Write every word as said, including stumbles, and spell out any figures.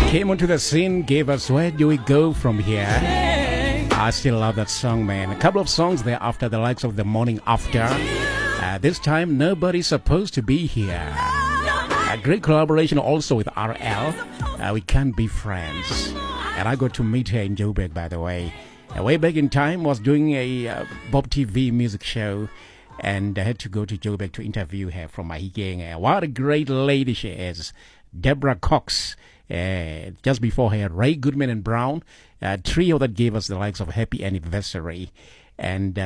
Came onto the scene, gave us Where Do We Go From Here? I still love that song, man. A couple of songs there after the likes of The Morning After. Uh, this time, Nobody's Supposed to Be Here. A great collaboration also with R L. Uh, we Can't Be Friends. And I got to meet her in Joburg, by the way. Uh, way back in time, was doing a uh, Bob T V music show. And I had to go to Joburg to interview her from Mahikeng. Uh, what a great lady she is. Deborah Cox. Uh, just before her, Ray Goodman and Brown. A trio that gave us the likes of Happy Anniversary. And... Uh,